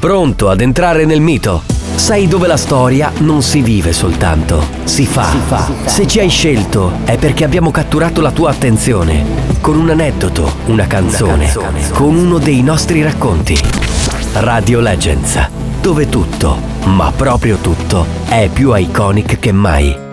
Pronto ad entrare nel mito? Sai dove la storia non si vive soltanto, si fa. Se ci hai scelto è perché abbiamo catturato la tua attenzione con un aneddoto, una canzone, con uno dei nostri racconti. Radio Legends, dove tutto, ma proprio tutto, è più iconic che mai.